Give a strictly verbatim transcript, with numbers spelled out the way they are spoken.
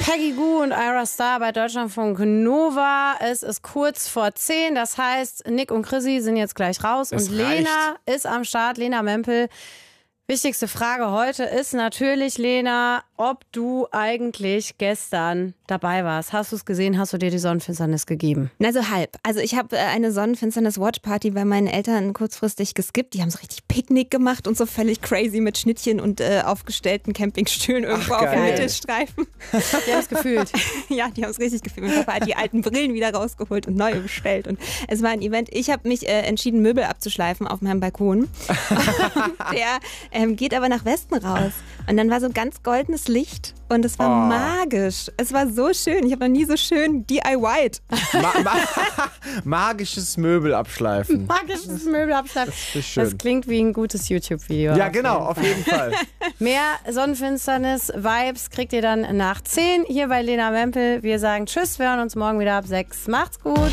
Peggy Gou und Ira Star bei Deutschlandfunk Nova. Es ist kurz vor zehn, das heißt, Nick und Chrissy sind jetzt gleich raus Es und Lena ist am Start, Lena Mempel. Wichtigste Frage heute ist natürlich, Lena, ob du eigentlich gestern dabei warst. Hast du es gesehen? Hast du dir die Sonnenfinsternis gegeben? Na, so halb. Also ich habe äh, eine Sonnenfinsternis-Watchparty bei meinen Eltern kurzfristig geskippt. Die haben so richtig Picknick gemacht und so völlig crazy mit Schnittchen und äh, aufgestellten Campingstühlen irgendwo Ach, auf dem geil. Mittelstreifen. Die haben es gefühlt. Ja, die haben es richtig gefühlt. Mein Papa hat die alten Brillen wieder rausgeholt und neue bestellt. Und es war ein Event. Ich habe mich äh, entschieden, Möbel abzuschleifen auf meinem Balkon. Der ähm, geht aber nach Westen raus. Und dann war so ganz goldenes Licht und es war Oh. magisch. Es war so schön. Ich habe noch nie so schön D I Y'd. Ma ma magisches Möbel abschleifen. Magisches Möbelabschlag. ist schön. Das klingt wie ein gutes YouTube-Video. Ja, auf genau, jeden auf Fall. jeden Fall. Mehr Sonnenfinsternis-Vibes kriegt ihr dann nach zehn hier bei Lena Mempel. Wir sagen Tschüss, wir hören uns morgen wieder ab sechs. Macht's gut.